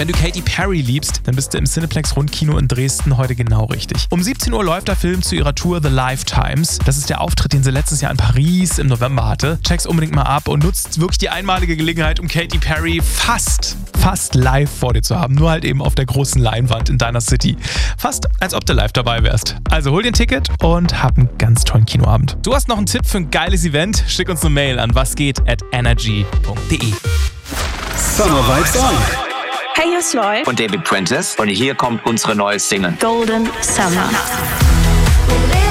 Wenn du Katy Perry liebst, dann bist du im Cineplex Rundkino in Dresden heute genau richtig. Um 17 Uhr läuft der Film zu ihrer Tour The Lifetimes. Das ist der Auftritt, den sie letztes Jahr in Paris im November hatte. Check's unbedingt mal ab und nutzt wirklich die einmalige Gelegenheit, um Katy Perry fast live vor dir zu haben. Nur halt eben auf der großen Leinwand in deiner City. Fast als ob du live dabei wärst. Also hol dir ein Ticket und hab einen ganz tollen Kinoabend. Du hast noch einen Tipp für ein geiles Event? Schick uns eine Mail an wasgeht@energy.de. Summer Vibes On. Hey, hier ist Loy und David Prentice und hier kommt unsere neue Single Golden Summer.